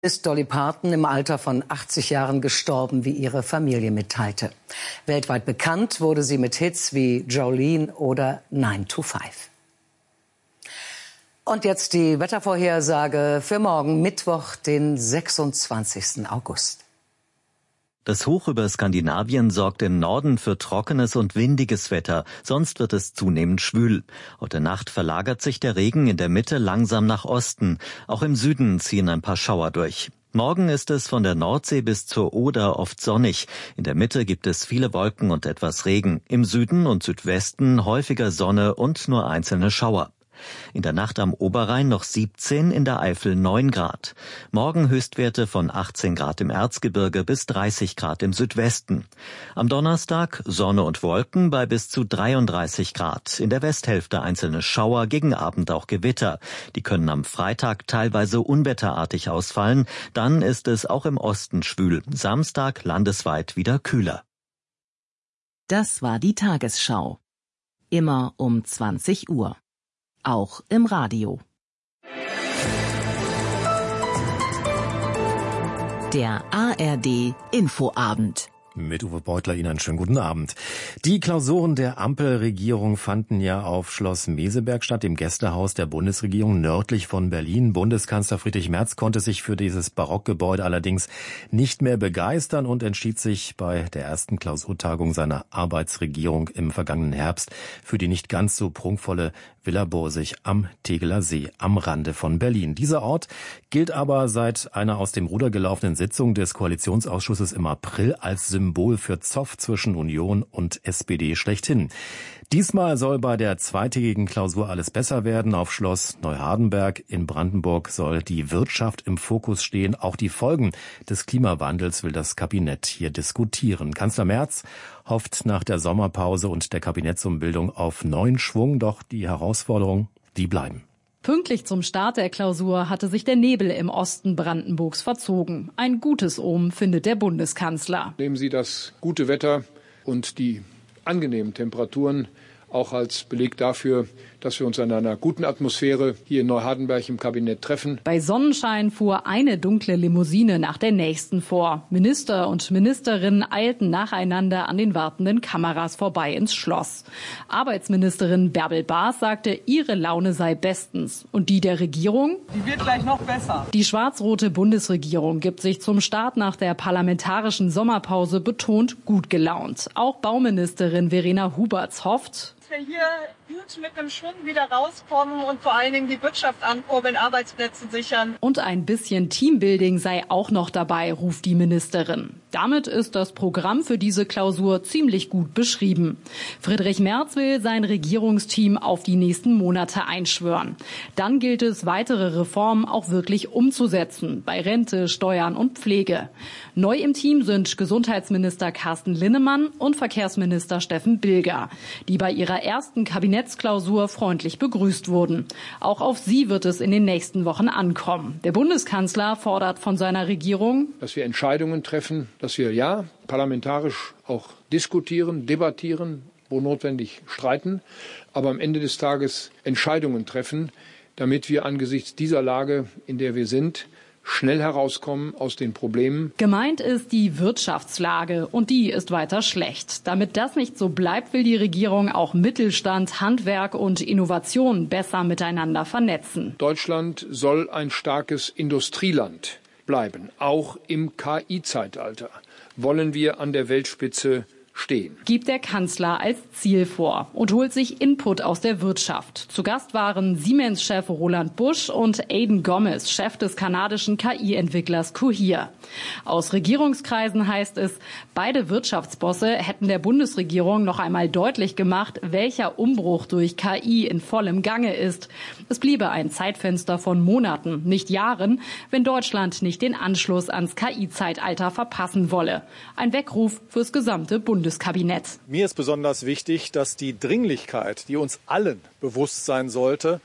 Ist Dolly Parton im Alter von 80 Jahren gestorben, wie ihre Familie mitteilte. Weltweit bekannt wurde sie mit Hits wie Jolene oder 9 to 5. Und jetzt die Wettervorhersage für morgen, Mittwoch, den 26. August. Das Hoch über Skandinavien sorgt im Norden für trockenes und windiges Wetter, sonst wird es zunehmend schwül. Heute Nacht verlagert sich der Regen in der Mitte langsam nach Osten. Auch im Süden ziehen ein paar Schauer durch. Morgen ist es von der Nordsee bis zur Oder oft sonnig. In der Mitte gibt es viele Wolken und etwas Regen. Im Süden und Südwesten häufiger Sonne und nur einzelne Schauer. In der Nacht am Oberrhein noch 17, in der Eifel 9 Grad. Morgen Höchstwerte von 18 Grad im Erzgebirge bis 30 Grad im Südwesten. Am Donnerstag Sonne und Wolken bei bis zu 33 Grad. In der Westhälfte einzelne Schauer, gegen Abend auch Gewitter. Die können am Freitag teilweise unwetterartig ausfallen. Dann ist es auch im Osten schwül. Samstag landesweit wieder kühler. Das war die Tagesschau. Immer um 20 Uhr. Auch im Radio. Der ARD Infoabend. Mit Uwe Beutler Ihnen einen schönen guten Abend. Die Klausuren der Ampelregierung fanden ja auf Schloss Meseberg statt, dem Gästehaus der Bundesregierung nördlich von Berlin. Bundeskanzler Friedrich Merz konnte sich für dieses Barockgebäude allerdings nicht mehr begeistern und entschied sich bei der ersten Klausurtagung seiner Arbeitsregierung im vergangenen Herbst für die nicht ganz so prunkvolle Villa Borsig am Tegeler See am Rande von Berlin. Dieser Ort gilt aber seit einer aus dem Ruder gelaufenen Sitzung des Koalitionsausschusses im April als Symbol für Zoff zwischen Union und SPD schlechthin. Diesmal soll bei der zweitägigen Klausur alles besser werden. Auf Schloss Neuhardenberg in Brandenburg soll die Wirtschaft im Fokus stehen. Auch die Folgen des Klimawandels will das Kabinett hier diskutieren. Kanzler Merz hofft nach der Sommerpause und der Kabinettsumbildung auf neuen Schwung. Doch die Herausforderungen, die bleiben. Pünktlich zum Start der Klausur hatte sich der Nebel im Osten Brandenburgs verzogen. Ein gutes Omen findet der Bundeskanzler. Nehmen Sie das gute Wetter und die angenehmen Temperaturen auch als Beleg dafür, dass wir uns in einer guten Atmosphäre hier in Neuhardenberg im Kabinett treffen. Bei Sonnenschein fuhr eine dunkle Limousine nach der nächsten vor. Minister und Ministerinnen eilten nacheinander an den wartenden Kameras vorbei ins Schloss. Arbeitsministerin Bärbel Baas sagte, ihre Laune sei bestens. Und die der Regierung? Die wird gleich noch besser. Die schwarz-rote Bundesregierung gibt sich zum Start nach der parlamentarischen Sommerpause betont gut gelaunt. Auch Bauministerin Verena Huberts hofft, wir hier gut mit einem Schwung wieder rauskommen und vor allen Dingen die Wirtschaft ankurbeln, Arbeitsplätze sichern. Und ein bisschen Teambuilding sei auch noch dabei, ruft die Ministerin. Damit ist das Programm für diese Klausur ziemlich gut beschrieben. Friedrich Merz will sein Regierungsteam auf die nächsten Monate einschwören. Dann gilt es, weitere Reformen auch wirklich umzusetzen, bei Rente, Steuern und Pflege. Neu im Team sind Gesundheitsminister Carsten Linnemann und Verkehrsminister Steffen Bilger, die bei ihrer ersten Kabinettsklausur freundlich begrüßt wurden. Auch auf sie wird es in den nächsten Wochen ankommen. Der Bundeskanzler fordert von seiner Regierung, dass wir Entscheidungen treffen, dass wir parlamentarisch auch diskutieren, debattieren, wo notwendig streiten, aber am Ende des Tages Entscheidungen treffen, damit wir angesichts dieser Lage, in der wir sind, schnell herauskommen aus den Problemen. Gemeint ist die Wirtschaftslage und die ist weiter schlecht. Damit das nicht so bleibt, will die Regierung auch Mittelstand, Handwerk und Innovation besser miteinander vernetzen. Deutschland soll ein starkes Industrieland bleiben, auch im KI-Zeitalter. Wollen wir an der Weltspitze stehen. Gibt der Kanzler als Ziel vor und holt sich Input aus der Wirtschaft. Zu Gast waren Siemens-Chef Roland Busch und Aidan Gomez, Chef des kanadischen KI-Entwicklers Cohere. Aus Regierungskreisen heißt es, beide Wirtschaftsbosse hätten der Bundesregierung noch einmal deutlich gemacht, welcher Umbruch durch KI in vollem Gange ist. Es bliebe ein Zeitfenster von Monaten, nicht Jahren, wenn Deutschland nicht den Anschluss ans KI-Zeitalter verpassen wolle. Ein Weckruf fürs gesamte Bundeskabinett. Mir ist besonders wichtig, dass die Dringlichkeit, die uns allen bewusst sein sollte,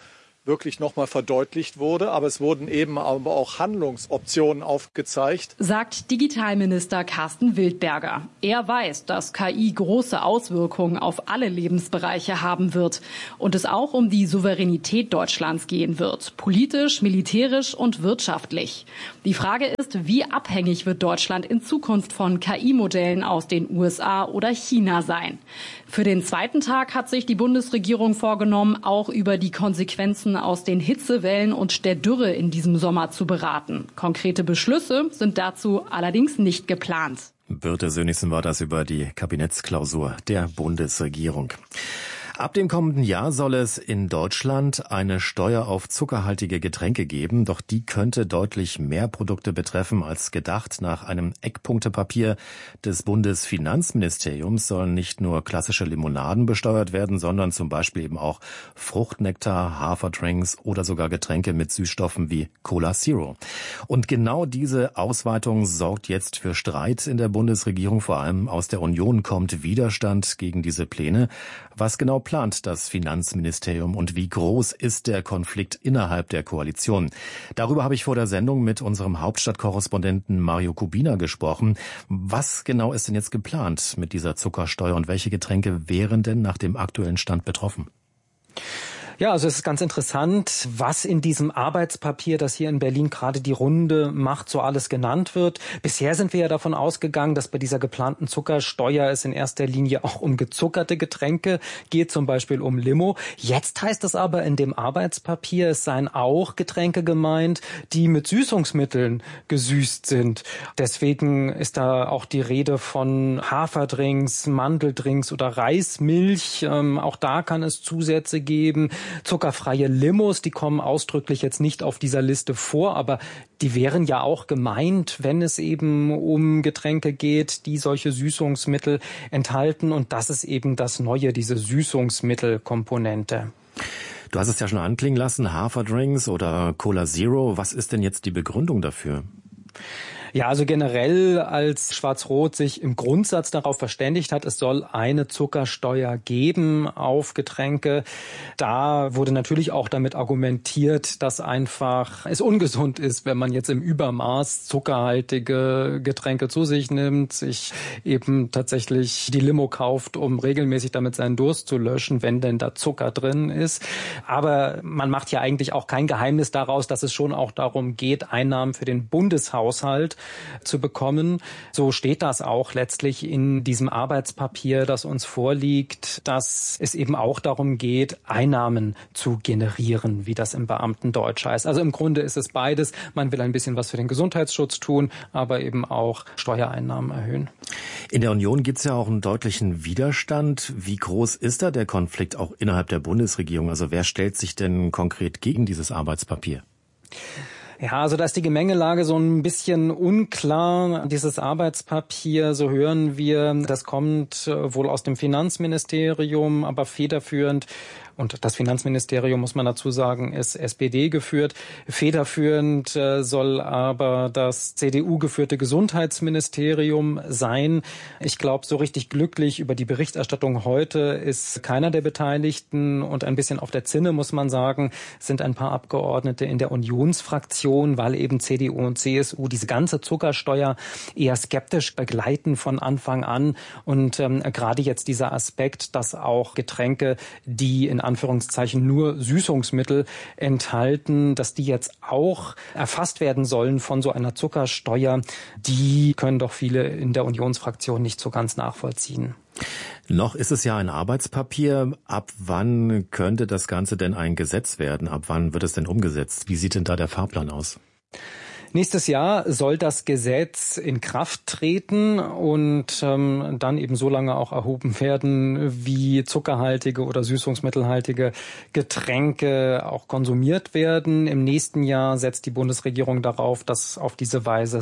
wirklich nochmal verdeutlicht wurde. Aber es wurden eben aber auch Handlungsoptionen aufgezeigt. Sagt Digitalminister Carsten Wildberger. Er weiß, dass KI große Auswirkungen auf alle Lebensbereiche haben wird und es auch um die Souveränität Deutschlands gehen wird. Politisch, militärisch und wirtschaftlich. Die Frage ist, wie abhängig wird Deutschland in Zukunft von KI-Modellen aus den USA oder China sein? Für den zweiten Tag hat sich die Bundesregierung vorgenommen, auch über die Konsequenzen aus den Hitzewellen und der Dürre in diesem Sommer zu beraten. Konkrete Beschlüsse sind dazu allerdings nicht geplant. Birte Sönnigsen war das über die Kabinettsklausur der Bundesregierung. Ab dem kommenden Jahr soll es in Deutschland eine Steuer auf zuckerhaltige Getränke geben, doch die könnte deutlich mehr Produkte betreffen als gedacht. Nach einem Eckpunktepapier des Bundesfinanzministeriums sollen nicht nur klassische Limonaden besteuert werden, sondern zum Beispiel eben auch Fruchtnektar, Haferdrinks oder sogar Getränke mit Süßstoffen wie Cola Zero. Und genau diese Ausweitung sorgt jetzt für Streit in der Bundesregierung. Vor allem aus der Union kommt Widerstand gegen diese Pläne. Was genau plant das Finanzministerium und wie groß ist der Konflikt innerhalb der Koalition? Darüber habe ich vor der Sendung mit unserem Hauptstadtkorrespondenten Mario Kubina gesprochen. Was genau ist denn jetzt geplant mit dieser Zuckersteuer und welche Getränke wären denn nach dem aktuellen Stand betroffen? Ja, also es ist ganz interessant, was in diesem Arbeitspapier, das hier in Berlin gerade die Runde macht, so alles genannt wird. Bisher sind wir ja davon ausgegangen, dass bei dieser geplanten Zuckersteuer es in erster Linie auch um gezuckerte Getränke geht, zum Beispiel um Limo. Jetzt heißt es aber in dem Arbeitspapier, es seien auch Getränke gemeint, die mit Süßungsmitteln gesüßt sind. Deswegen ist da auch die Rede von Haferdrinks, Mandeldrinks oder Reismilch. Auch da kann es Zusätze geben. Zuckerfreie Limos, die kommen ausdrücklich jetzt nicht auf dieser Liste vor, aber die wären ja auch gemeint, wenn es eben um Getränke geht, die solche Süßungsmittel enthalten. Und das ist eben das Neue, diese Süßungsmittelkomponente. Du hast es ja schon anklingen lassen, Haferdrinks oder Cola Zero. Was ist denn jetzt die Begründung dafür? Ja, also generell, als Schwarz-Rot sich im Grundsatz darauf verständigt hat, es soll eine Zuckersteuer geben auf Getränke, da wurde natürlich auch damit argumentiert, dass einfach es ungesund ist, wenn man jetzt im Übermaß zuckerhaltige Getränke zu sich nimmt, sich eben tatsächlich die Limo kauft, um regelmäßig damit seinen Durst zu löschen, wenn denn da Zucker drin ist. Aber man macht ja eigentlich auch kein Geheimnis daraus, dass es schon auch darum geht, Einnahmen für den Bundeshaushalt zu bekommen. So steht das auch letztlich in diesem Arbeitspapier, das uns vorliegt, dass es eben auch darum geht, Einnahmen zu generieren, wie das im Beamtendeutsch heißt. Also im Grunde ist es beides. Man will ein bisschen was für den Gesundheitsschutz tun, aber eben auch Steuereinnahmen erhöhen. In der Union gibt es ja auch einen deutlichen Widerstand. Wie groß ist da der Konflikt auch innerhalb der Bundesregierung? Also wer stellt sich denn konkret gegen dieses Arbeitspapier? Ja, also da ist die Gemengelage so ein bisschen unklar. Dieses Arbeitspapier, so hören wir, das kommt wohl aus dem Finanzministerium, aber federführend. Und das Finanzministerium, muss man dazu sagen, ist SPD geführt. Federführend soll aber das CDU-geführte Gesundheitsministerium sein. Ich glaube, so richtig glücklich über die Berichterstattung heute ist keiner der Beteiligten. Und ein bisschen auf der Zinne, muss man sagen, sind ein paar Abgeordnete in der Unionsfraktion, weil eben CDU und CSU diese ganze Zuckersteuer eher skeptisch begleiten von Anfang an. Und gerade jetzt dieser Aspekt, dass auch Getränke, die in Anführungszeichen nur Süßungsmittel enthalten, dass die jetzt auch erfasst werden sollen von so einer Zuckersteuer, die können doch viele in der Unionsfraktion nicht so ganz nachvollziehen. Noch ist es ja ein Arbeitspapier. Ab wann könnte das Ganze denn ein Gesetz werden? Ab wann wird es denn umgesetzt? Wie sieht denn da der Fahrplan aus? Nächstes Jahr soll das Gesetz in Kraft treten und dann eben so lange auch erhoben werden, wie zuckerhaltige oder süßungsmittelhaltige Getränke auch konsumiert werden. Im nächsten Jahr setzt die Bundesregierung darauf, dass auf diese Weise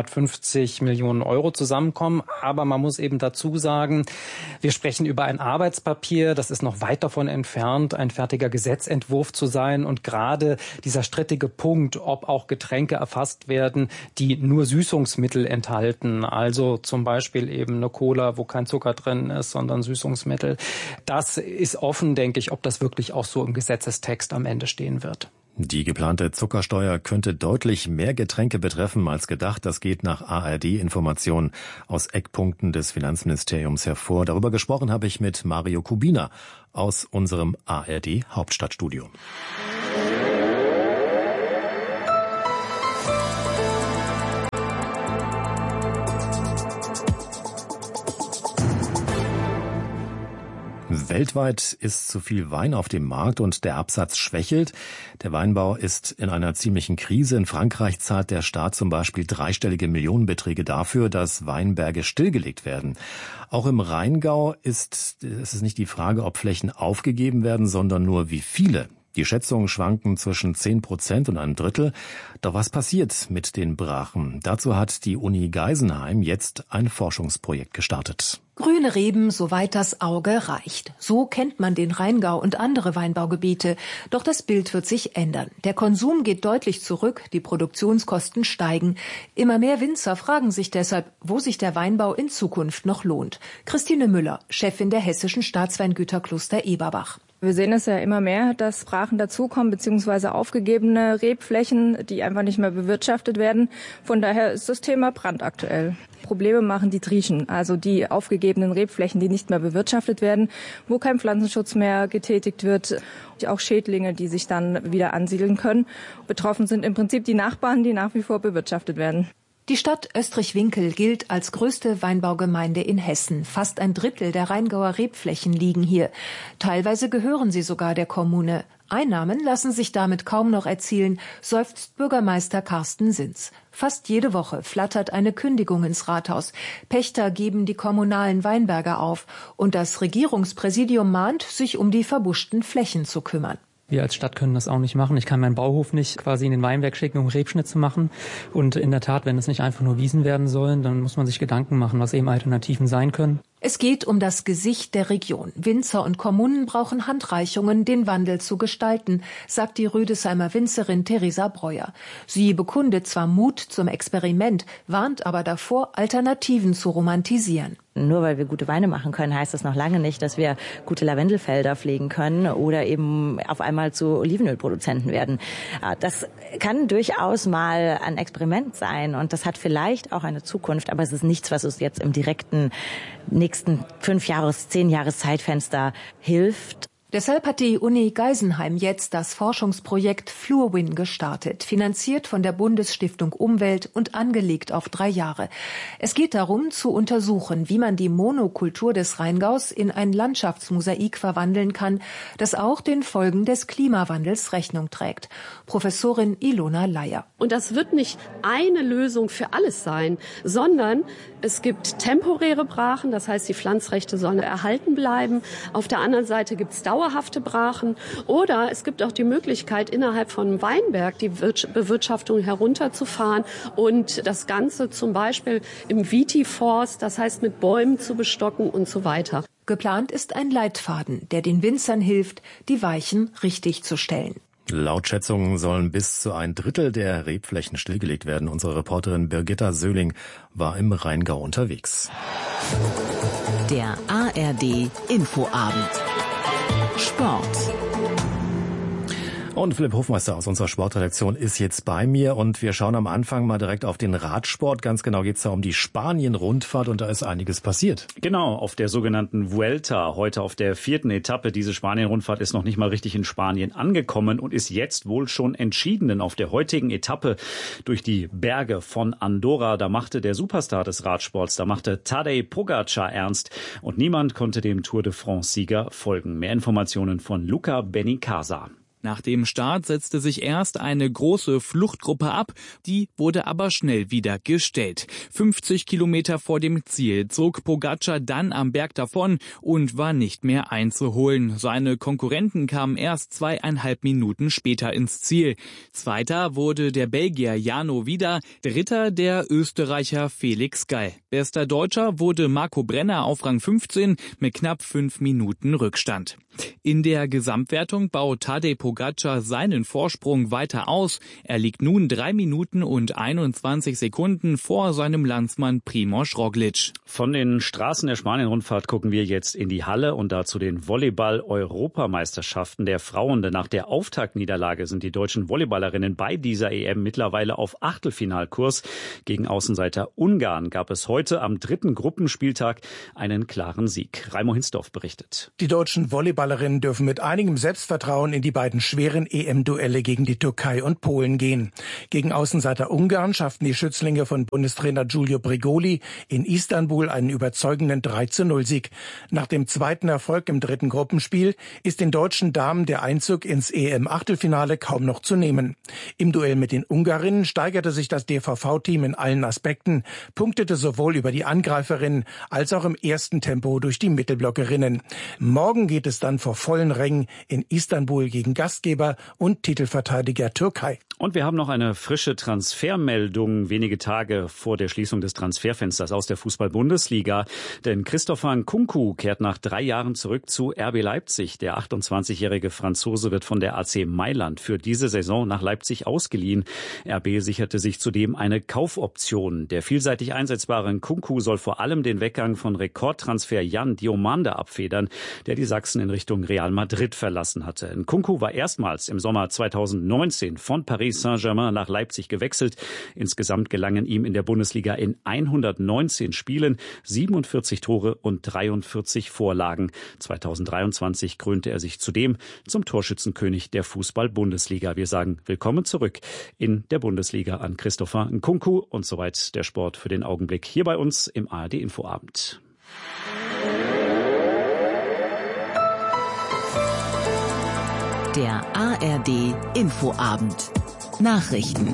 650 Millionen Euro zusammenkommen. Aber man muss eben dazu sagen, wir sprechen über ein Arbeitspapier, das ist noch weit davon entfernt, ein fertiger Gesetzentwurf zu sein. Und gerade dieser strittige Punkt, ob auch Getränke erfasst angepasst werden, die nur Süßungsmittel enthalten. Also zum Beispiel eben eine Cola, wo kein Zucker drin ist, sondern Süßungsmittel. Das ist offen, denke ich, ob das wirklich auch so im Gesetzestext am Ende stehen wird. Die geplante Zuckersteuer könnte deutlich mehr Getränke betreffen als gedacht. Das geht nach ARD-Informationen aus Eckpunkten des Finanzministeriums hervor. Darüber gesprochen habe ich mit Mario Kubina aus unserem ARD-Hauptstadtstudio. Weltweit ist zu viel Wein auf dem Markt und der Absatz schwächelt. Der Weinbau ist in einer ziemlichen Krise. In Frankreich zahlt der Staat zum Beispiel dreistellige Millionenbeträge dafür, dass Weinberge stillgelegt werden. Auch im Rheingau ist es nicht die Frage, ob Flächen aufgegeben werden, sondern nur wie viele. Die Schätzungen schwanken zwischen 10% und einem Drittel. Doch was passiert mit den Brachen? Dazu hat die Uni Geisenheim jetzt ein Forschungsprojekt gestartet. Grüne Reben, soweit das Auge reicht. So kennt man den Rheingau und andere Weinbaugebiete. Doch das Bild wird sich ändern. Der Konsum geht deutlich zurück, die Produktionskosten steigen. Immer mehr Winzer fragen sich deshalb, wo sich der Weinbau in Zukunft noch lohnt. Christine Müller, Chefin der Hessischen Staatsweingüterkluster Eberbach. Wir sehen es ja immer mehr, dass Brachen dazukommen, beziehungsweise aufgegebene Rebflächen, die einfach nicht mehr bewirtschaftet werden. Von daher ist das Thema brandaktuell. Probleme machen die Trieschen, also die aufgegebenen Rebflächen, die nicht mehr bewirtschaftet werden, wo kein Pflanzenschutz mehr getätigt wird. Auch Schädlinge, die sich dann wieder ansiedeln können. Betroffen sind im Prinzip die Nachbarn, die nach wie vor bewirtschaftet werden. Die Stadt Österreich-Winkel gilt als größte Weinbaugemeinde in Hessen. Fast ein Drittel der Rheingauer Rebflächen liegen hier. Teilweise gehören sie sogar der Kommune. Einnahmen lassen sich damit kaum noch erzielen, seufzt Bürgermeister Carsten Sins. Fast jede Woche flattert eine Kündigung ins Rathaus. Pächter geben die kommunalen Weinberge auf. Und das Regierungspräsidium mahnt, sich um die verbuschten Flächen zu kümmern. Wir als Stadt können das auch nicht machen. Ich kann meinen Bauhof nicht quasi in den Weinberg schicken, um Rebschnitt zu machen. Und in der Tat, wenn es nicht einfach nur Wiesen werden sollen, dann muss man sich Gedanken machen, was eben Alternativen sein können. Es geht um das Gesicht der Region. Winzer und Kommunen brauchen Handreichungen, den Wandel zu gestalten, sagt die Rüdesheimer Winzerin Theresa Breuer. Sie bekundet zwar Mut zum Experiment, warnt aber davor, Alternativen zu romantisieren. Nur weil wir gute Weine machen können, heißt das noch lange nicht, dass wir gute Lavendelfelder pflegen können oder eben auf einmal zu Olivenölproduzenten werden. Das kann durchaus mal ein Experiment sein und das hat vielleicht auch eine Zukunft, aber es ist nichts, was uns jetzt im direkten nächsten 5 Jahres, 10 Jahres Zeitfenster hilft. Deshalb hat die Uni Geisenheim jetzt das Forschungsprojekt FluorWin gestartet, finanziert von der Bundesstiftung Umwelt und angelegt auf 3 Jahre. Es geht darum, zu untersuchen, wie man die Monokultur des Rheingaus in ein Landschaftsmosaik verwandeln kann, das auch den Folgen des Klimawandels Rechnung trägt. Professorin Ilona Leier. Und das wird nicht eine Lösung für alles sein, sondern es gibt temporäre Brachen, das heißt, die Pflanzrechte sollen erhalten bleiben. Auf der anderen Seite gibt es dauerhafte Brachen oder es gibt auch die Möglichkeit, innerhalb von einem Weinberg die Bewirtschaftung herunterzufahren und das Ganze zum Beispiel im Vitiforst, das heißt mit Bäumen zu bestocken und so weiter. Geplant ist ein Leitfaden, der den Winzern hilft, die Weichen richtig zu stellen. Laut Schätzungen sollen bis zu ein Drittel der Rebflächen stillgelegt werden. Unsere Reporterin Birgitta Söhling war im Rheingau unterwegs. Der ARD Infoabend. Sport. Und Philipp Hofmeister aus unserer Sportredaktion ist jetzt bei mir und wir schauen am Anfang mal direkt auf den Radsport. Ganz genau geht es da um die Spanien-Rundfahrt und da ist einiges passiert. Genau, auf der sogenannten Vuelta, heute auf der 4. Etappe. Diese Spanien-Rundfahrt ist noch nicht mal richtig in Spanien angekommen und ist jetzt wohl schon entschieden. Denn auf der heutigen Etappe durch die Berge von Andorra, da machte der Superstar des Radsports, da machte Tadej Pogačar ernst und niemand konnte dem Tour de France-Sieger folgen. Mehr Informationen von Luca Benincasa. Nach dem Start setzte sich erst eine große Fluchtgruppe ab, die wurde aber schnell wieder gestellt. 50 Kilometer vor dem Ziel zog Pogačar dann am Berg davon und war nicht mehr einzuholen. Seine Konkurrenten kamen erst 2,5 Minuten später ins Ziel. Zweiter wurde der Belgier Jano Wieder, Dritter der Österreicher Felix Gall. Bester Deutscher wurde Marco Brenner auf Rang 15 mit knapp 5 Minuten Rückstand. In der Gesamtwertung baut Tadej Pogačar seinen Vorsprung weiter aus. Er liegt nun 3 Minuten und 21 Sekunden vor seinem Landsmann Primož Roglič. Von den Straßen der Spanien-Rundfahrt gucken wir jetzt in die Halle und dazu den Volleyball-Europameisterschaften der Frauen. Denn nach der Auftaktniederlage sind die deutschen Volleyballerinnen bei dieser EM mittlerweile auf Achtelfinalkurs. Gegen Außenseiter Ungarn gab es heute am 3. Gruppenspieltag einen klaren Sieg. Raimo Hinsdorf berichtet. Die deutschen Volleyballerinnen dürfen mit einigem Selbstvertrauen in die beiden schweren EM-Duelle gegen die Türkei und Polen gehen. Gegen Außenseiter Ungarn schafften die Schützlinge von Bundestrainer Giulio Brigoli in Istanbul einen überzeugenden 3:0-Sieg. Nach dem zweiten Erfolg im 3. Gruppenspiel ist den deutschen Damen der Einzug ins EM-Achtelfinale kaum noch zu nehmen. Im Duell mit den Ungarinnen steigerte sich das DVV-Team in allen Aspekten, punktete sowohl über die Angreiferinnen als auch im ersten Tempo durch die Mittelblockerinnen. Morgen geht es dann vor vollen Rängen in Istanbul gegen Gastgeber und Titelverteidiger Türkei. Und wir haben noch eine frische Transfermeldung wenige Tage vor der Schließung des Transferfensters aus der Fußball-Bundesliga. Denn Christopher Nkunku kehrt nach 3 Jahren zurück zu RB Leipzig. Der 28-jährige Franzose wird von der AC Mailand für diese Saison nach Leipzig ausgeliehen. RB sicherte sich zudem eine Kaufoption. Der vielseitig einsetzbare Nkunku soll vor allem den Weggang von Rekordtransfer Jan Diomande abfedern, der die Sachsen in Richtung Real Madrid verlassen hatte. Nkunku war erstmals im Sommer 2019 von Paris Saint-Germain nach Leipzig gewechselt. Insgesamt gelangen ihm in der Bundesliga in 119 Spielen 47 Tore und 43 Vorlagen. 2023 krönte er sich zudem zum Torschützenkönig der Fußball-Bundesliga. Wir sagen willkommen zurück in der Bundesliga an Christopher Nkunku und soweit der Sport für den Augenblick hier bei uns im ARD-Infoabend. Der ARD-Infoabend. Nachrichten.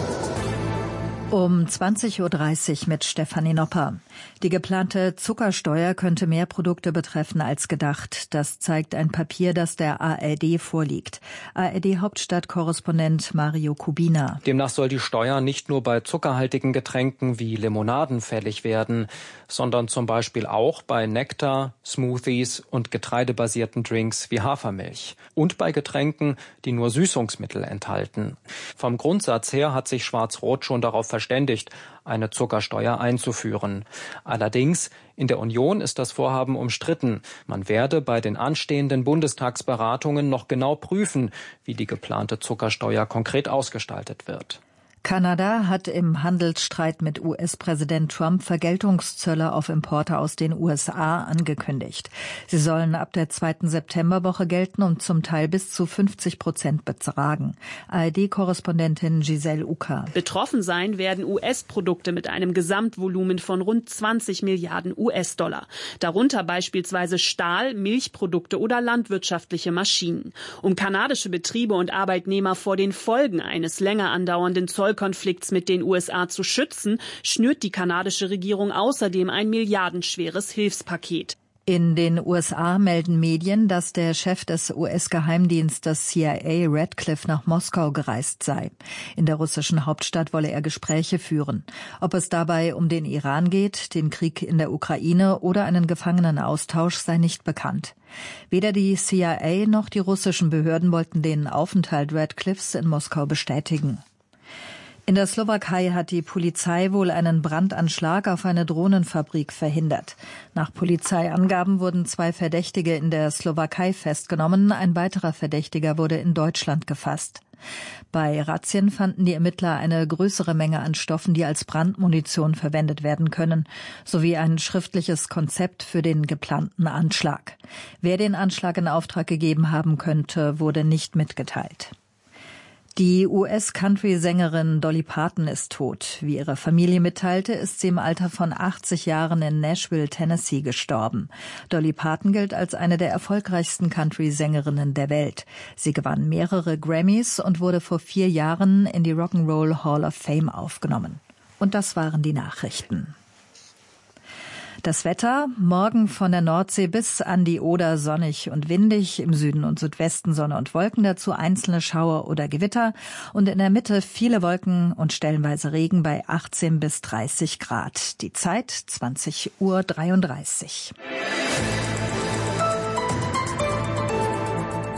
Um 20:30 Uhr mit Stefanie Nopper. Die geplante Zuckersteuer könnte mehr Produkte betreffen als gedacht. Das zeigt ein Papier, das der ARD vorliegt. ARD-Hauptstadtkorrespondent Mario Kubina. Demnach soll die Steuer nicht nur bei zuckerhaltigen Getränken wie Limonaden fällig werden, sondern zum Beispiel auch bei Nektar, Smoothies und getreidebasierten Drinks wie Hafermilch. Und bei Getränken, die nur Süßungsmittel enthalten. Vom Grundsatz her hat sich Schwarz-Rot schon darauf verständigt, eine Zuckersteuer einzuführen. Allerdings, in der Union ist das Vorhaben umstritten. Man werde bei den anstehenden Bundestagsberatungen noch genau prüfen, wie die geplante Zuckersteuer konkret ausgestaltet wird. Kanada hat im Handelsstreit mit US-Präsident Trump Vergeltungszölle auf Importe aus den USA angekündigt. Sie sollen ab der 2. Septemberwoche gelten und zum Teil bis zu 50% betragen. ARD-Korrespondentin Giselle Uka. Betroffen sein werden US-Produkte mit einem Gesamtvolumen von rund 20 Milliarden US-Dollar. Darunter beispielsweise Stahl, Milchprodukte oder landwirtschaftliche Maschinen. Um kanadische Betriebe und Arbeitnehmer vor den Folgen eines länger andauernden Zollkonflikts mit den USA zu schützen, schnürt die kanadische Regierung außerdem ein milliardenschweres Hilfspaket. In den USA melden Medien, dass der Chef des US-Geheimdienstes CIA Radcliffe nach Moskau gereist sei. In der russischen Hauptstadt wolle er Gespräche führen. Ob es dabei um den Iran geht, den Krieg in der Ukraine oder einen Gefangenenaustausch, sei nicht bekannt. Weder die CIA noch die russischen Behörden wollten den Aufenthalt Radcliffes in Moskau bestätigen. In der Slowakei hat die Polizei wohl einen Brandanschlag auf eine Drohnenfabrik verhindert. Nach Polizeiangaben wurden 2 Verdächtige in der Slowakei festgenommen. Ein weiterer Verdächtiger wurde in Deutschland gefasst. Bei Razzien fanden die Ermittler eine größere Menge an Stoffen, die als Brandmunition verwendet werden können, sowie ein schriftliches Konzept für den geplanten Anschlag. Wer den Anschlag in Auftrag gegeben haben könnte, wurde nicht mitgeteilt. Die US-Country-Sängerin Dolly Parton ist tot. Wie ihre Familie mitteilte, ist sie im Alter von 80 Jahren in Nashville, Tennessee, gestorben. Dolly Parton gilt als eine der erfolgreichsten Country-Sängerinnen der Welt. Sie gewann mehrere Grammys und wurde vor 4 Jahren in die Rock'n'Roll Hall of Fame aufgenommen. Und das waren die Nachrichten. Das Wetter, morgen von der Nordsee bis an die Oder sonnig und windig, im Süden und Südwesten Sonne und Wolken, dazu einzelne Schauer oder Gewitter und in der Mitte viele Wolken und stellenweise Regen bei 18 bis 30 Grad. Die Zeit 20:33 Uhr.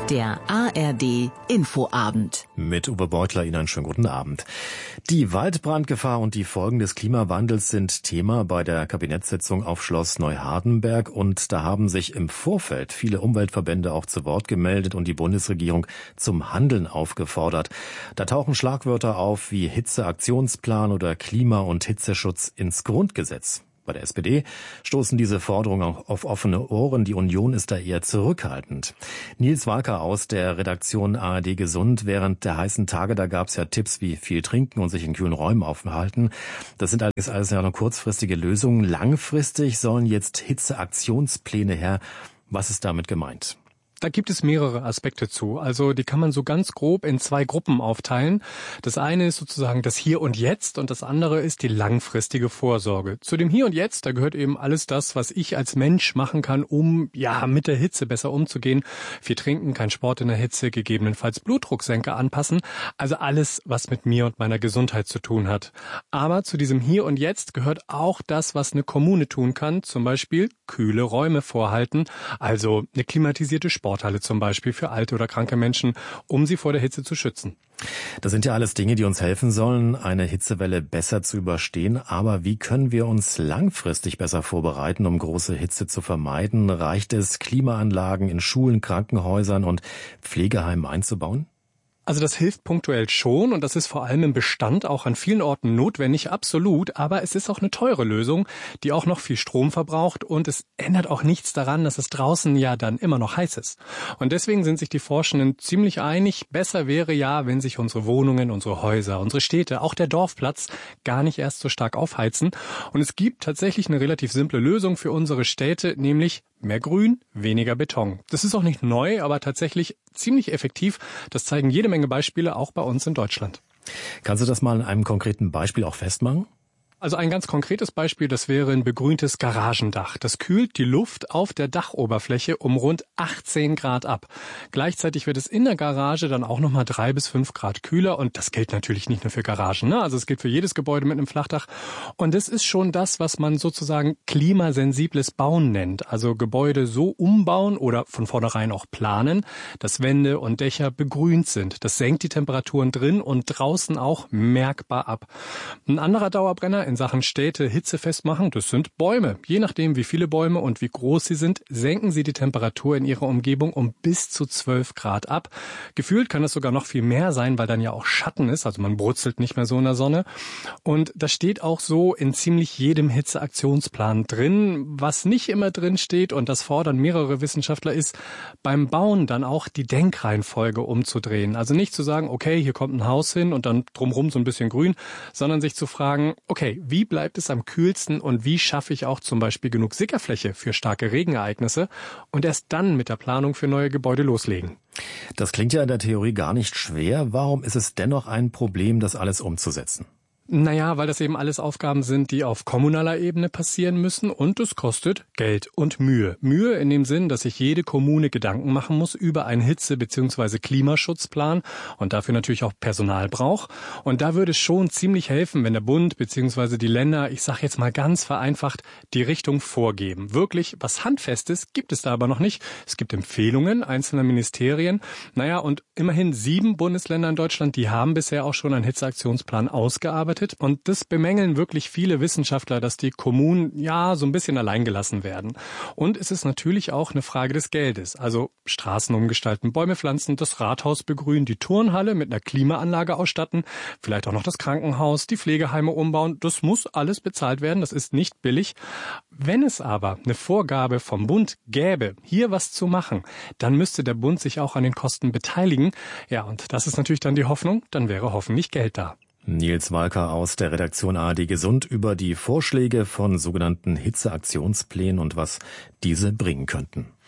Der ARD Infoabend. Mit Uwe Beutler Ihnen einen schönen guten Abend. Die Waldbrandgefahr und die Folgen des Klimawandels sind Thema bei der Kabinettssitzung auf Schloss Neuhardenberg. Und da haben sich im Vorfeld viele Umweltverbände auch zu Wort gemeldet und die Bundesregierung zum Handeln aufgefordert. Da tauchen Schlagwörter auf wie Hitzeaktionsplan oder Klima- und Hitzeschutz ins Grundgesetz. Bei der SPD stoßen diese Forderungen auch auf offene Ohren. Die Union ist da eher zurückhaltend. Nils Walker aus der Redaktion ARD Gesund. Während der heißen Tage, da gab es ja Tipps wie viel trinken und sich in kühlen Räumen aufhalten. Das sind alles ja nur kurzfristige Lösungen. Langfristig sollen jetzt Hitzeaktionspläne her. Was ist damit gemeint? Da gibt es mehrere Aspekte zu. Also die kann man so ganz grob in 2 Gruppen aufteilen. Das eine ist sozusagen das Hier und Jetzt und das andere ist die langfristige Vorsorge. Zu dem Hier und Jetzt, da gehört eben alles das, was ich als Mensch machen kann, um mit der Hitze besser umzugehen. Viel trinken, kein Sport in der Hitze, gegebenenfalls Blutdrucksenker anpassen. Also alles, was mit mir und meiner Gesundheit zu tun hat. Aber zu diesem Hier und Jetzt gehört auch das, was eine Kommune tun kann. Zum Beispiel kühle Räume vorhalten, also eine klimatisierte Sporthalle zum Beispiel für alte oder kranke Menschen, um sie vor der Hitze zu schützen. Das sind ja alles Dinge, die uns helfen sollen, eine Hitzewelle besser zu überstehen. Aber wie können wir uns langfristig besser vorbereiten, um große Hitze zu vermeiden? Reicht es, Klimaanlagen in Schulen, Krankenhäusern und Pflegeheimen einzubauen? Also das hilft punktuell schon und das ist vor allem im Bestand auch an vielen Orten notwendig, absolut. Aber es ist auch eine teure Lösung, die auch noch viel Strom verbraucht und es ändert auch nichts daran, dass es draußen ja dann immer noch heiß ist. Und deswegen sind sich die Forschenden ziemlich einig, besser wäre ja, wenn sich unsere Wohnungen, unsere Häuser, unsere Städte, auch der Dorfplatz gar nicht erst so stark aufheizen. Und es gibt tatsächlich eine relativ simple Lösung für unsere Städte, nämlich mehr Grün, weniger Beton. Das ist auch nicht neu, aber tatsächlich ziemlich effektiv. Das zeigen jede Menge Beispiele, auch bei uns in Deutschland. Kannst du das mal in einem konkreten Beispiel auch festmachen? Also ein ganz konkretes Beispiel, das wäre ein begrüntes Garagendach. Das kühlt die Luft auf der Dachoberfläche um rund 18 Grad ab. Gleichzeitig wird es in der Garage dann auch nochmal 3 bis 5 Grad kühler und das gilt natürlich nicht nur für Garagen, ne? Also es gilt für jedes Gebäude mit einem Flachdach und das ist schon das, was man sozusagen klimasensibles Bauen nennt. Also Gebäude so umbauen oder von vornherein auch planen, dass Wände und Dächer begrünt sind. Das senkt die Temperaturen drin und draußen auch merkbar ab. Ein anderer Dauerbrenner in Sachen Städte hitzefest machen, das sind Bäume. Je nachdem, wie viele Bäume und wie groß sie sind, senken sie die Temperatur in ihrer Umgebung um bis zu 12 Grad ab. Gefühlt kann es sogar noch viel mehr sein, weil dann ja auch Schatten ist, also man brutzelt nicht mehr so in der Sonne. Und das steht auch so in ziemlich jedem Hitzeaktionsplan drin. Was nicht immer drin steht, und das fordern mehrere Wissenschaftler, ist, beim Bauen dann auch die Denkreihenfolge umzudrehen. Also nicht zu sagen, okay, hier kommt ein Haus hin und dann drumherum so ein bisschen grün, sondern sich zu fragen, okay, wie bleibt es am kühlsten und wie schaffe ich auch zum Beispiel genug Sickerfläche für starke Regenereignisse und erst dann mit der Planung für neue Gebäude loslegen. Das klingt ja in der Theorie gar nicht schwer. Warum ist es dennoch ein Problem, das alles umzusetzen? Naja, weil das eben alles Aufgaben sind, die auf kommunaler Ebene passieren müssen und es kostet Geld und Mühe. Mühe in dem Sinn, dass sich jede Kommune Gedanken machen muss über einen Hitze- bzw. Klimaschutzplan und dafür natürlich auch Personal braucht. Und da würde es schon ziemlich helfen, wenn der Bund bzw. die Länder, ich sage jetzt mal ganz vereinfacht, die Richtung vorgeben. Wirklich was Handfestes gibt es da aber noch nicht. Es gibt Empfehlungen einzelner Ministerien. Naja, und immerhin 7 Bundesländer in Deutschland, die haben bisher auch schon einen Hitzeaktionsplan ausgearbeitet. Und das bemängeln wirklich viele Wissenschaftler, dass die Kommunen so ein bisschen allein gelassen werden. Und es ist natürlich auch eine Frage des Geldes. Also Straßen umgestalten, Bäume pflanzen, das Rathaus begrünen, die Turnhalle mit einer Klimaanlage ausstatten, vielleicht auch noch das Krankenhaus, die Pflegeheime umbauen. Das muss alles bezahlt werden, das ist nicht billig. Wenn es aber eine Vorgabe vom Bund gäbe, hier was zu machen, dann müsste der Bund sich auch an den Kosten beteiligen. Ja, und das ist natürlich dann die Hoffnung, dann wäre hoffentlich Geld da. Nils Walker aus der Redaktion ARD Gesund über die Vorschläge von sogenannten Hitzeaktionsplänen und was diese bringen könnten.